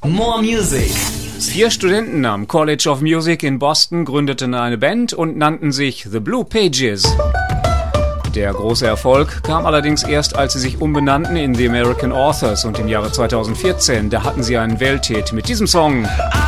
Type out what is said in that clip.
More Music. 4 Studenten am College of Music in Boston gründeten eine Band und nannten sich The Blue Pages. Der große Erfolg kam allerdings erst, als sie sich umbenannten in The American Authors, und im Jahre 2014, da hatten sie einen Welthit mit diesem Song.